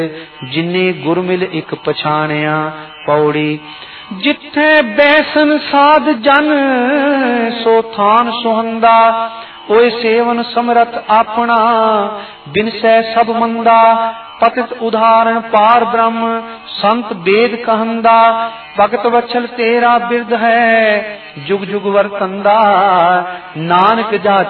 जिन्ने गुर मिल एक पछाणिया। पौड़ी जिथे बैसन साध जन सो थान सुहंदा। ओए सेवन समरथ अपना बिनसै सब मंदा। पतित उदाहरण पार ब्रह्म संत वेद कहंदा। भगत वत्सल तेरा बिरद है जुग जुग वरतंदा। नानक जा